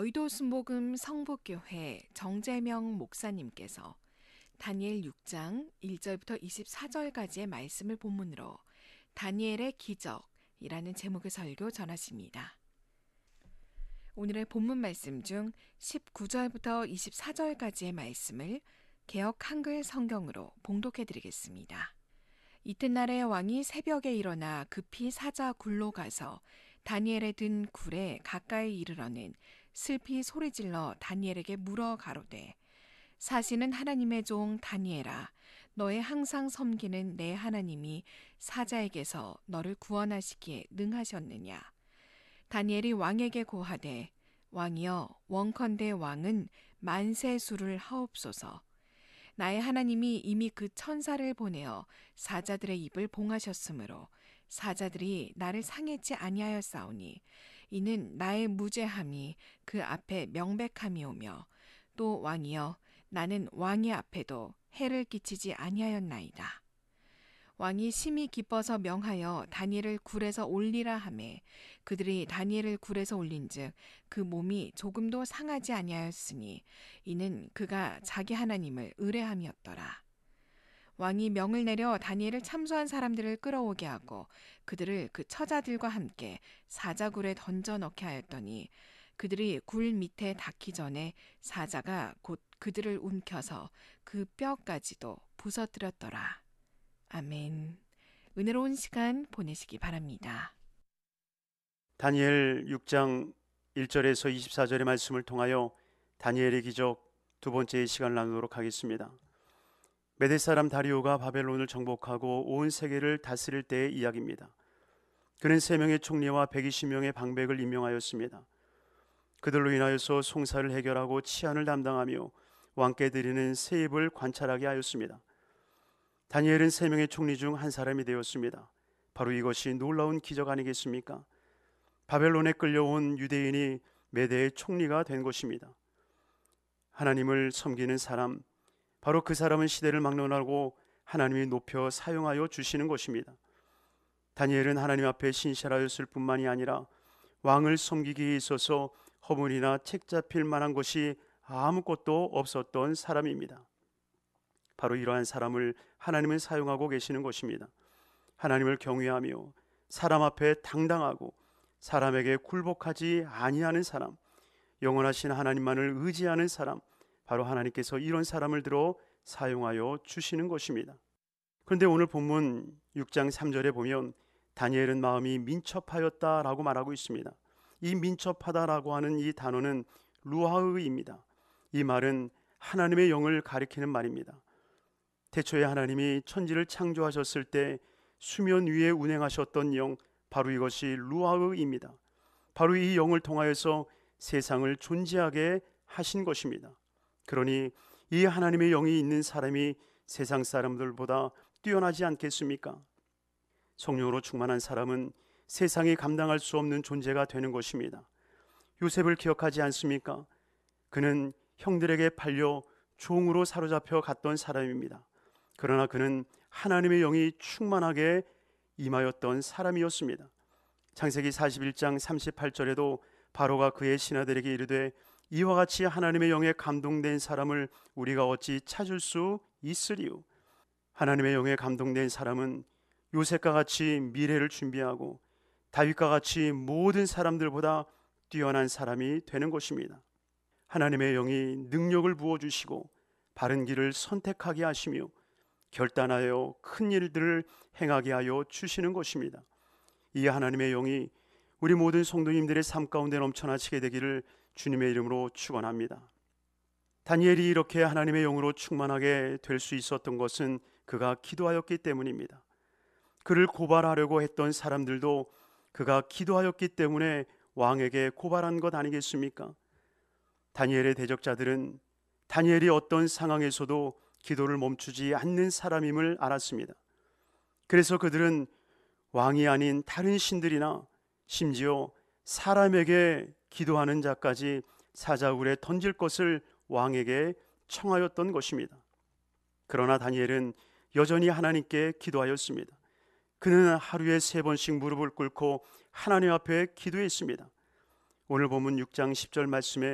여의도 순복음 성북교회 정재명 목사님께서 다니엘 6장 1절부터 24절까지의 말씀을 본문으로 다니엘의 기적이라는 제목의 설교 전하십니다. 오늘의 본문 말씀 중 19절부터 24절까지의 말씀을 개역 한글 성경으로 봉독해 드리겠습니다. 이튿날에 왕이 새벽에 일어나 급히 사자 굴로 가서 다니엘의 든 굴에 가까이 이르러는 슬피 소리질러 다니엘에게 물어 가로되 사시는 하나님의 종 다니엘아 너의 항상 섬기는 내 하나님이 사자에게서 너를 구원하시기에 능하셨느냐. 다니엘이 왕에게 고하되 왕이여 원컨대 왕은 만세 수를 하옵소서. 나의 하나님이 이미 그 천사를 보내어 사자들의 입을 봉하셨으므로 사자들이 나를 상해치 아니하였사오니 이는 나의 무죄함이 그 앞에 명백함이오며 또 왕이여 나는 왕의 앞에도 해를 끼치지 아니하였나이다. 왕이 심히 기뻐서 명하여 다니엘을 굴에서 올리라 하매 그들이 다니엘을 굴에서 올린즉 그 몸이 조금도 상하지 아니하였으니 이는 그가 자기 하나님을 의뢰함이었더라. 왕이 명을 내려 다니엘을 참소한 사람들을 끌어오게 하고 그들을 그 처자들과 함께 사자굴에 던져 넣게 하였더니 그들이 굴 밑에 닿기 전에 사자가 곧 그들을 움켜서 그 뼈까지도 부서뜨렸더라. 아멘. 은혜로운 시간 보내시기 바랍니다. 다니엘 6장 1절에서 24절의 말씀을 통하여 다니엘의 기적 두 번째 시간을 나누도록 하겠습니다. 메대 사람 다리오가 바벨론을 정복하고 온 세계를 다스릴 때의 이야기입니다. 그는 3명의 총리와 120명의 방백을 임명하였습니다. 그들로 인하여서 송사를 해결하고 치안을 담당하며 왕께 드리는 세입을 관찰하게 하였습니다. 다니엘은 3명의 총리 중 한 사람이 되었습니다. 바로 이것이 놀라운 기적 아니겠습니까? 바벨론에 끌려온 유대인이 메대의 총리가 된 것입니다. 하나님을 섬기는 사람, 바로 그 사람은 시대를 막론하고 하나님이 높여 사용하여 주시는 것입니다. 다니엘은 하나님 앞에 신실하였을 뿐만이 아니라 왕을 섬기기에 있어서 허물이나 책 잡힐 만한 것이 아무것도 없었던 사람입니다. 바로 이러한 사람을 하나님은 사용하고 계시는 것입니다. 하나님을 경외하며 사람 앞에 당당하고 사람에게 굴복하지 아니하는 사람, 영원하신 하나님만을 의지하는 사람, 바로 하나님께서 이런 사람을 들어 사용하여 주시는 것입니다. 그런데 오늘 본문 6장 3절에 보면 다니엘은 마음이 민첩하였다라고 말하고 있습니다. 이 민첩하다라고 하는 이 단어는 루하의입니다. 이 말은 하나님의 영을 가리키는 말입니다. 태초에 하나님이 천지를 창조하셨을 때 수면 위에 운행하셨던 영, 바로 이것이 루하의입니다. 바로 이 영을 통하여서 세상을 존재하게 하신 것입니다. 그러니 이 하나님의 영이 있는 사람이 세상 사람들보다 뛰어나지 않겠습니까? 성령으로 충만한 사람은 세상이 감당할 수 없는 존재가 되는 것입니다. 요셉을 기억하지 않습니까? 그는 형들에게 팔려 종으로 사로잡혀 갔던 사람입니다. 그러나 그는 하나님의 영이 충만하게 임하였던 사람이었습니다. 창세기 41장 38절에도 바로가 그의 신하들에게 이르되 이와 같이 하나님의 영에 감동된 사람을 우리가 어찌 찾을 수 있으리요. 하나님의 영에 감동된 사람은 요셉과 같이 미래를 준비하고 다윗과 같이 모든 사람들보다 뛰어난 사람이 되는 것입니다. 하나님의 영이 능력을 부어주시고 바른 길을 선택하게 하시며 결단하여 큰 일들을 행하게 하여 주시는 것입니다. 이 하나님의 영이 우리 모든 성도님들의 삶 가운데 넘쳐나시게 되기를 주님의 이름으로 축원합니다. 다니엘이 이렇게 하나님의 영으로 충만하게 될 수 있었던 것은 그가 기도하였기 때문입니다. 그를 고발하려고 했던 사람들도 그가 기도하였기 때문에 왕에게 고발한 것 아니겠습니까? 다니엘의 대적자들은 다니엘이 어떤 상황에서도 기도를 멈추지 않는 사람임을 알았습니다. 그래서 그들은 왕이 아닌 다른 신들이나 심지어 사람에게 기도하는 자까지 사자굴에 던질 것을 왕에게 청하였던 것입니다. 그러나 다니엘은 여전히 하나님께 기도하였습니다. 그는 하루에 3번씩 무릎을 꿇고 하나님 앞에 기도했습니다. 오늘 본문 6장 10절 말씀에